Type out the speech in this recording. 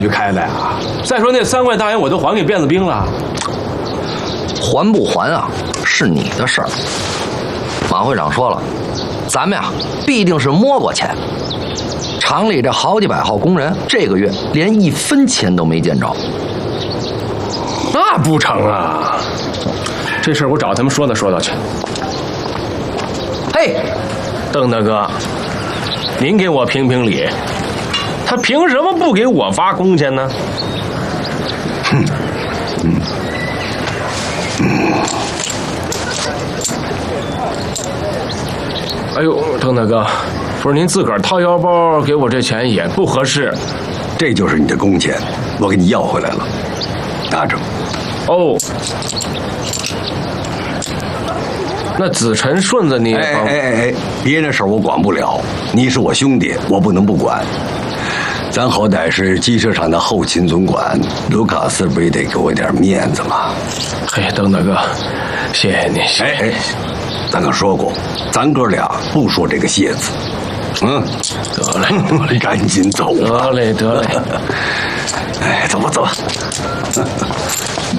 就开的呀。再说那3块大洋我都还给辫子兵了， 还不还啊，是你的事儿。马会长说了，咱们呀必定是摸过钱。厂里这好几百号工人，这个月连1分钱都没见着。 那不成啊！这事儿我找他们说道去。 嘿， 邓大哥，您给我评评理，他凭什么不给我发工钱呢？哎呦，邓大哥，不是您自个儿掏腰包给我这钱也不合适。 这就是你的工钱，我给你要回来了，拿着。 哦，那子辰顺子你…… 哎，别人的事我管不了，你是我兄弟，我不能不管。咱好歹是机车厂的后勤总管，卢卡斯不也得给我点面子吗？ 嘿，邓大哥，谢谢你。 哎，咱可说过，咱哥俩不说这个谢字。得嘞，赶紧走吧。 得嘞。 哎，走吧。